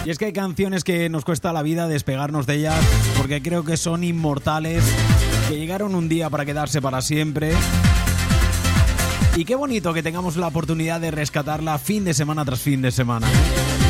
Y es que hay canciones que nos cuesta la vida despegarnos de ellas porque creo que son inmortales, que llegaron un día para quedarse para siempre. Y qué bonito que tengamos la oportunidad de rescatarla fin de semana tras fin de semana.